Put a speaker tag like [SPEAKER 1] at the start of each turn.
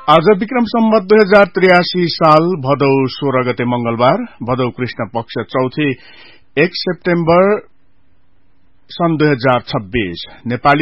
[SPEAKER 1] आज विक्रम सम्वत 2083 साल भदौ 16 गते मंगलबार भदौ कृष्ण पक्ष चौथे 1 सेप्टेम्बर सन् 2026 नेपाली